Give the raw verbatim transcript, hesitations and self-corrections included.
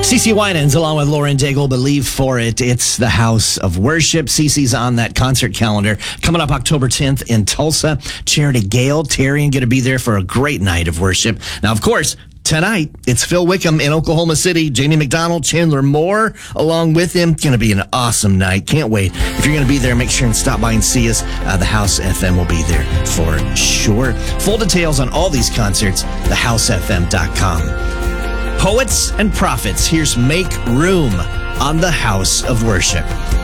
CeCe Winans, along with Lauren Daigle, Believe for It. It's the House of Worship. CeCe's on that concert calendar. Coming up October tenth in Tulsa. Charity Gale, Terry, going to be there for a great night of worship. Now, of course, tonight, it's Phil Wickham in Oklahoma City. Jamie McDonald, Chandler Moore, along with him. Going to be an awesome night. Can't wait. If you're going to be there, make sure and stop by and see us. Uh, the House F M will be there for sure. Full details on all these concerts, the house f m dot com. Poets and Prophets, here's Make Room on the House of Worship.